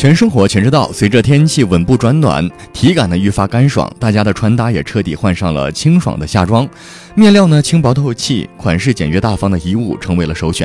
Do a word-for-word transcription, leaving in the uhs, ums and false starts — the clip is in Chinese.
全生活全知道，随着天气稳步转暖，体感呢愈发干爽，大家的穿搭也彻底换上了清爽的夏装。面料呢轻薄透气，款式简约大方的衣物成为了首选。